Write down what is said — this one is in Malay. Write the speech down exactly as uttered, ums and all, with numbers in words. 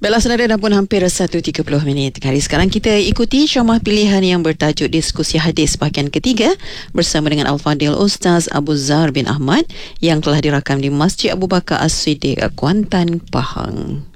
Baiklah saudara, dah pun hampir satu tiga puluh minit. Hari sekarang kita ikuti syamah pilihan yang bertajuk Diskusi Hadis bahagian ketiga bersama dengan Al-Fadil Ustaz Abu Zar bin Ahmad yang telah dirakam di Masjid Abu Bakar As-Siddiq, Kuantan, Pahang.